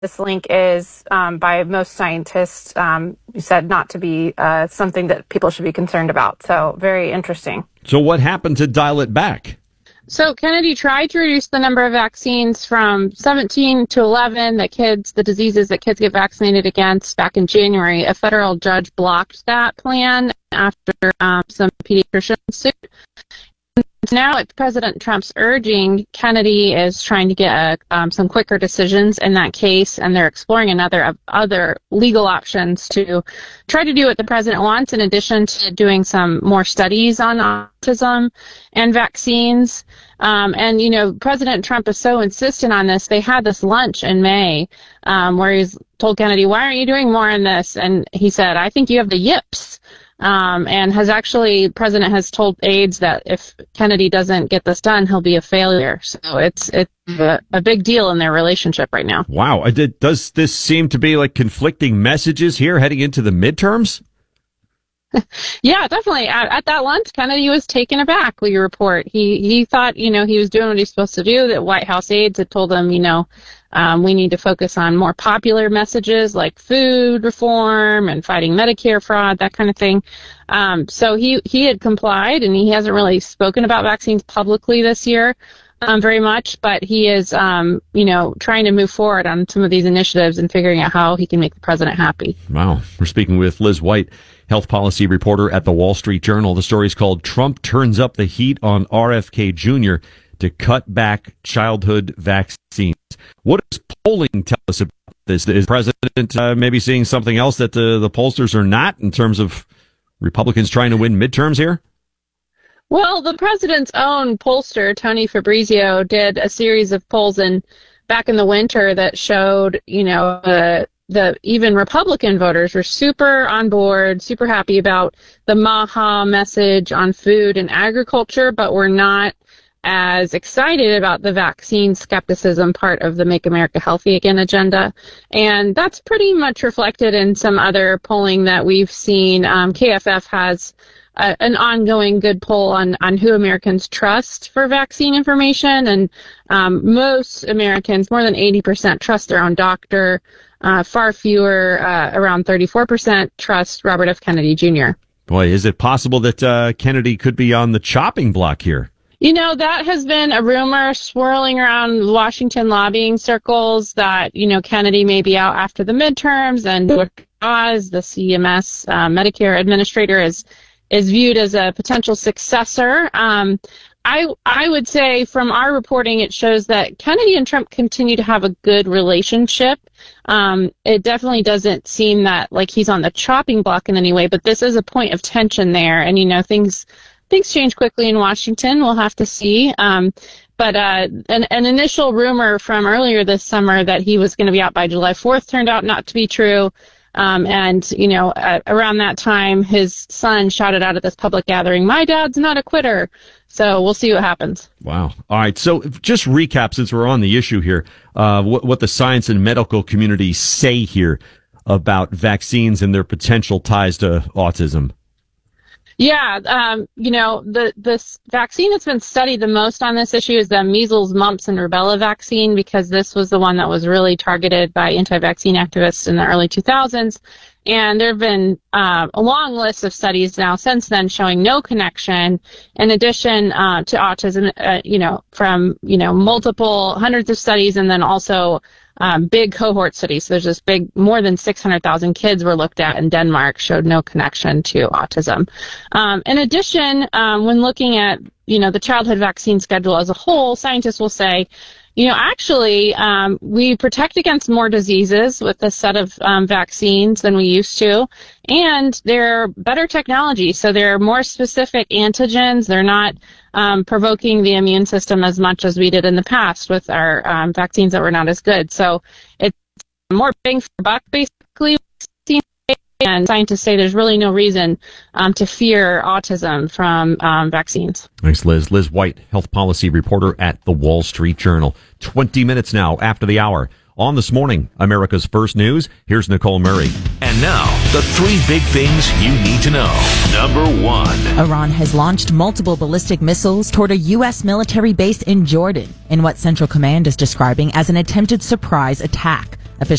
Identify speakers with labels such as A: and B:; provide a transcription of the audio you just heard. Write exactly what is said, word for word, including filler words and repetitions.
A: this link is, um, by most scientists, um, said not to be uh, something that people should be concerned about. So very interesting.
B: So what happened to dial it back?
A: So Kennedy tried to reduce the number of vaccines from seventeen to eleven, that kids, the diseases that kids get vaccinated against back in January. A federal judge blocked that plan after um, some pediatricians sued. Now, at President Trump's urging, Kennedy is trying to get uh, um, some quicker decisions in that case, and they're exploring another of other legal options to try to do what the president wants, in addition to doing some more studies on autism and vaccines. Um, and, you know, President Trump is so insistent on this. They had this lunch in May um, where he's told Kennedy, why aren't you doing more on this? And he said, I think you have the yips. Um, and has actually, President has told aides that if Kennedy doesn't get this done, he'll be a failure. So it's it's a, a big deal in their relationship right now.
B: Wow. I did, does this seem to be like conflicting messages here heading into the midterms?
A: Yeah, definitely. At, at that lunch, Kennedy was taken aback, we report. He he thought, you know, he was doing what he's supposed to do. That White House aides had told him, you know, um, we need to focus on more popular messages like food reform and fighting Medicare fraud, that kind of thing. Um, so he, he had complied, and he hasn't really spoken about vaccines publicly this year um, very much, but he is, um, you know, trying to move forward on some of these initiatives and figuring out how he can make the president happy.
B: Wow. We're speaking with Liz White, health policy reporter at the Wall Street Journal. The story is called Trump Turns Up the Heat on R F K Junior to Cut Back Childhood Vaccines. What does polling tell us about this? Is the president uh, maybe seeing something else that the, the pollsters are not in terms of Republicans trying to win midterms here?
A: Well, the president's own pollster, Tony Fabrizio, did a series of polls in back in the winter that showed, you know, uh, the even Republican voters were super on board, super happy about the MAHA message on food and agriculture, but were not as excited about the vaccine skepticism part of the Make America Healthy Again agenda. And that's pretty much reflected in some other polling that we've seen. Um, K F F has a, an ongoing good poll on, on who Americans trust for vaccine information. And um, most Americans, more than eighty percent, trust their own doctor. Uh, far fewer, uh, around thirty-four percent, trust Robert F. Kennedy Junior
B: Boy, is it possible that uh, Kennedy could be on the chopping block here?
A: You know, that has been a rumor swirling around Washington lobbying circles that, you know, Kennedy may be out after the midterms, and George Oz, the C M S uh, Medicare administrator, is is viewed as a potential successor. Um, I I would say from our reporting, it shows that Kennedy and Trump continue to have a good relationship. Um, it definitely doesn't seem that like he's on the chopping block in any way, but this is a point of tension there. And, you know, things things change quickly in Washington. We'll have to see. Um, but uh, an, an initial rumor from earlier this summer that he was going to be out by July fourth turned out not to be true. Um, and, you know, uh, around that time, his son shouted out at this public gathering, "My dad's not a quitter." So we'll see what happens.
B: Wow. All right. So just recap, since we're on the issue here, uh, what, what the science and medical community say here about vaccines and their potential ties to autism.
A: Yeah, um, you know, the this vaccine that's been studied the most on this issue is the measles, mumps, and rubella vaccine, because this was the one that was really targeted by anti-vaccine activists in the early two thousands. And there have been uh, a long list of studies now since then showing no connection, in addition uh, to autism, uh, you know, from, you know, multiple hundreds of studies, and then also um, big cohort studies. So there's this big, more than six hundred thousand kids were looked at in Denmark, showed no connection to autism. Um, in addition, um, when looking at, you know, the childhood vaccine schedule as a whole, scientists will say, you know, actually, um, we protect against more diseases with this set of um, vaccines than we used to, and they're better technology. So they're more specific antigens. They're not um, provoking the immune system as much as we did in the past with our um, vaccines that were not as good. So it's more bang for buck, basically. And scientists say there's really no reason um, to fear autism from um, vaccines.
B: Thanks, Liz. Liz White, health policy reporter at the Wall Street Journal. twenty minutes now after the hour. On This Morning, America's First News, here's Nicole Murray.
C: And now, the three big things you need to know. Number one.
D: Iran has launched multiple ballistic missiles toward a U S military base in Jordan in what Central Command is describing as an attempted surprise attack.